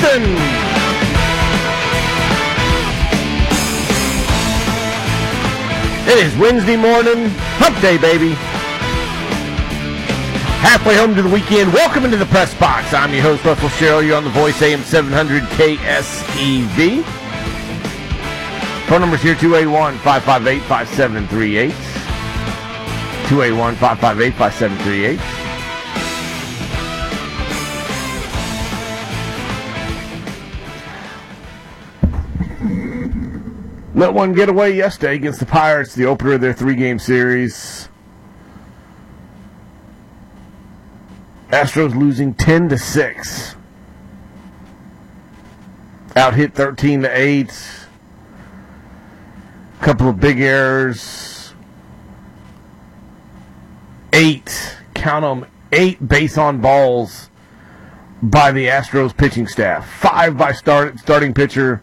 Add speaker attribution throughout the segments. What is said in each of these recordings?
Speaker 1: Jackson. It is Wednesday morning, hump day, baby. Halfway home to the weekend. Welcome into the press box. I'm your host, Russell Sherrill. You're on the Voice AM 700 KSEV. Phone number's here, 281-558-5738. 281-558-5738. Let one get away yesterday against the Pirates, the opener of their three-game series. Astros losing 10-6. Out hit 13-8. Couple of big errors. 8 base on balls by the Astros pitching staff. 5 by starting pitcher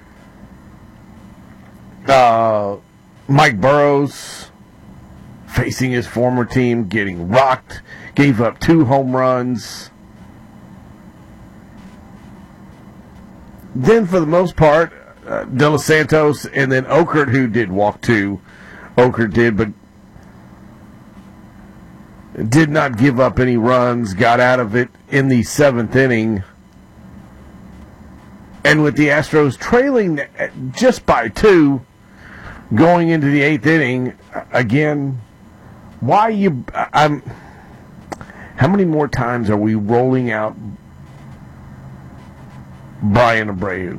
Speaker 1: Mike Burrows, facing his former team, getting rocked, gave up 2 home runs. Then, for the most part, De Los Santos and then Okert, who did walk 2. Okert did, but did not give up any runs, got out of it in the 7th inning. And with the Astros trailing just by 2, going into the 8th inning, again, how many more times are we rolling out Brian Abreu?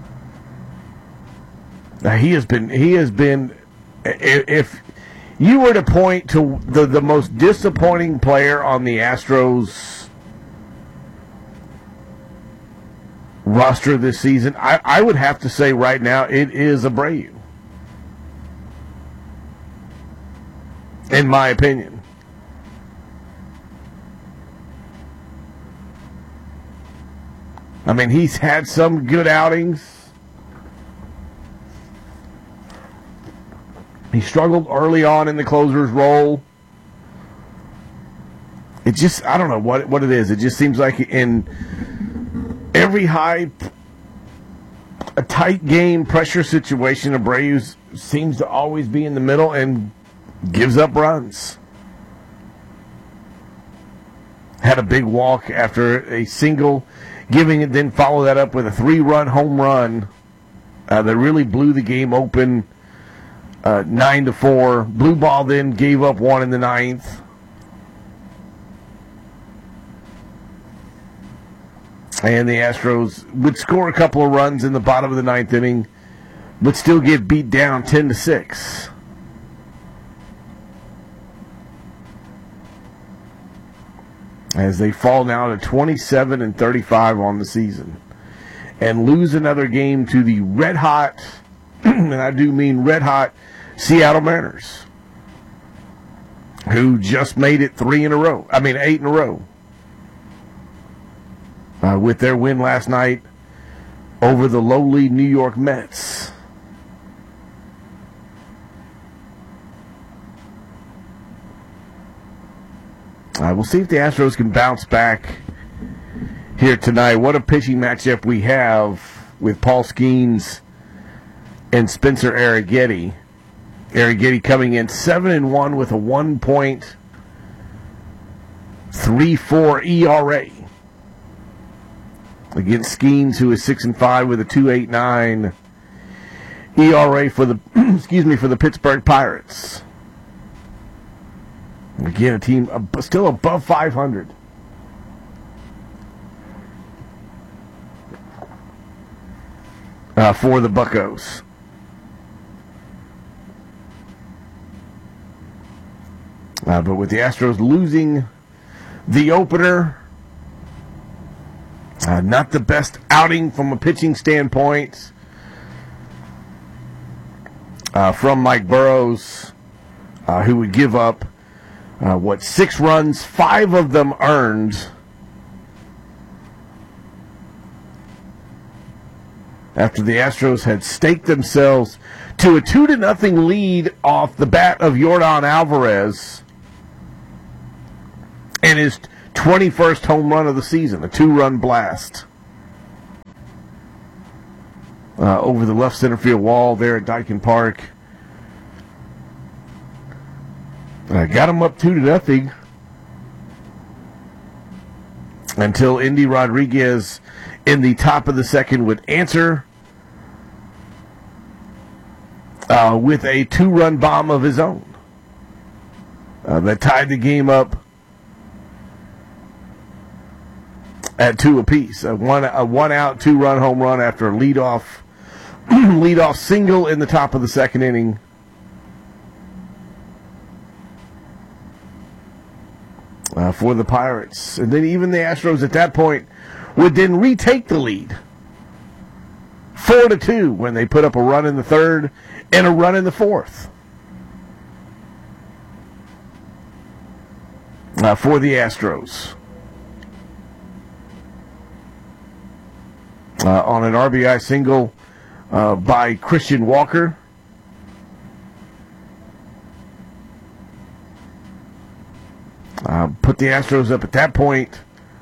Speaker 1: He has been, if you were to point to the most disappointing player on the Astros roster this season, I would have to say right now it is Abreu. In my opinion. I mean, he's had some good outings. He struggled early on in the closer's role. It just, I don't know what it is. It just seems like in every a tight game, pressure situation, Abreu seems to always be in the middle and gives up runs. Had a big walk after a single, giving it, then follow that up with a 3-run home run that really blew the game open, 9-4. Blue ball then gave up 1 in the 9th. And the Astros would score a couple of runs in the bottom of the 9th inning, but still get beat down 10-6. As they fall now to 27-35 on the season, and lose another game to the red-hot, and I do mean red-hot, Seattle Mariners, who just made it 8 in a row. With their win last night over the lowly New York Mets. We'll see if the Astros can bounce back here tonight. What a pitching matchup we have with Paul Skeens and Spencer Arrighetti. Arrighetti coming in 7-1 with a 1.34 ERA. Against Skeens, who is 6-5 with a 2.89 ERA for the for the Pittsburgh Pirates. Again, a team still above 500. For the Buccos. But with the Astros losing the opener, not the best outing from a pitching standpoint from Mike Burrows, who would give up 6 runs, 5 of them earned. After the Astros had staked themselves to a 2-0 lead off the bat of Yordan Alvarez and his 21st home run of the season, a 2-run blast. over the left center field wall there at Dyken Park. Got them up 2-0 until Indy Rodriguez in the top of the second would answer with a 2-run bomb of his own that tied the game up at 2 apiece. A one out, 2-run home run after a leadoff single in the top of the second inning. For the Pirates. And then even the Astros at that point would then retake the lead 4-2 when they put up a run in the third and a run in the fourth. For the Astros. On an RBI single by Christian Walker. Put the Astros up at that point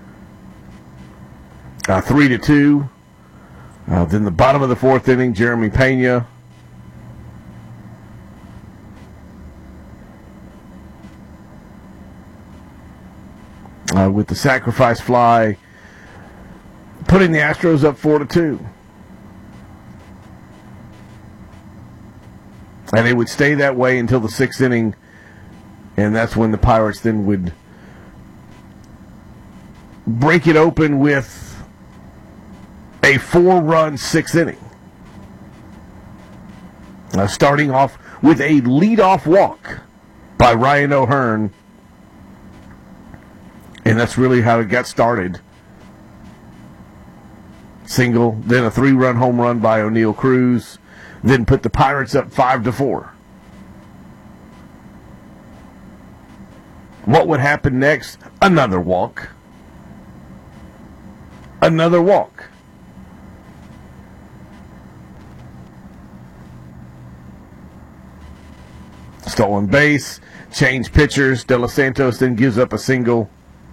Speaker 1: 3-2. Then the bottom of the fourth inning, Jeremy Pena with the sacrifice fly, putting the Astros up 4-2. And it would stay that way until the sixth inning. And that's when the Pirates then would break it open with a 4-run sixth inning. Starting off with a leadoff walk by Ryan O'Hearn. And that's really how it got started. Single, then a 3-run home run by O'Neal Cruz. Then put the Pirates up 5-4. What would happen next? Another walk. Another walk. Stolen base, change pitchers. De Los Santos then gives up a single.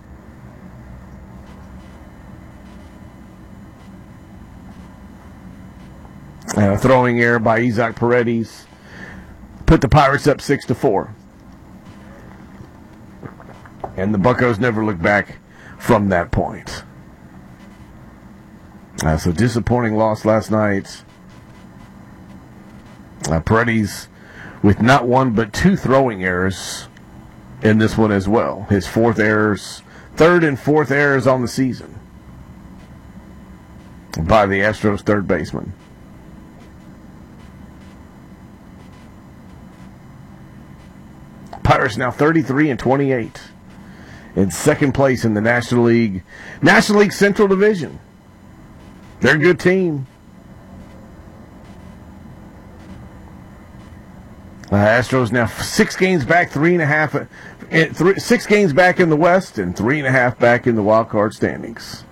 Speaker 1: And a throwing error by Isaac Paredes. Put the Pirates up 6-4. And the Buccos never looked back from that point. So disappointing loss last night. Paredes with not one but 2 throwing errors in this one as well. His third and fourth errors on the season by the Astros third baseman. Pirates now 33-28. In second place in the National League Central Division. They're a good team. Astros now 6 games back, 3.5. 6 games back in the West and 3.5 back in the wild card standings.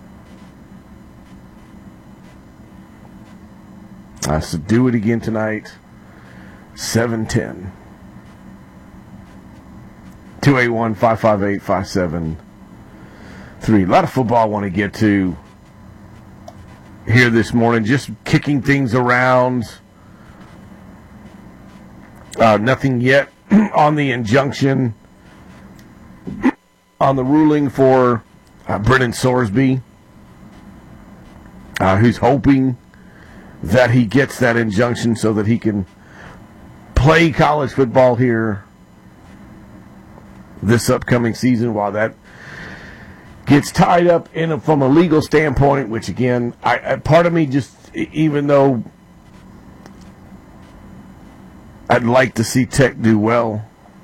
Speaker 1: So do it again tonight. 7-10. 281-558-5733. A lot of football I want to get to here this morning. Just kicking things around. Nothing yet on the injunction, on the ruling for Brennan Sorsby, who's hoping that he gets that injunction so that he can play college football here this upcoming season, while that gets tied up from a legal standpoint, which again, part of me just, even though I'd like to see Tech do well,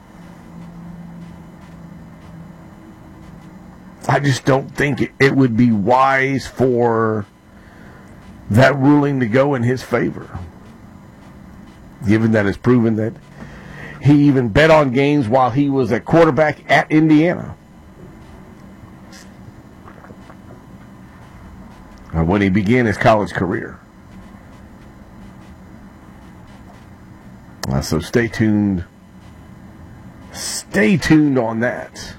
Speaker 1: I just don't think it would be wise for that ruling to go in his favor, given that it's proven that he even bet on games while he was a quarterback at Indiana. When he began his college career. So stay tuned. Stay tuned on that.